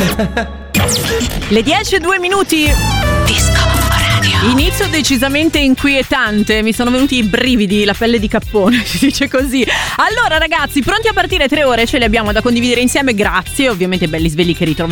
Le 10:02. Disco Radio. Inizio decisamente inquietante, mi sono venuti i brividi, la pelle di cappone, si dice così. Allora ragazzi, pronti a partire? 3 ore ce le abbiamo da condividere insieme, grazie, ovviamente belli svegli che ritroverete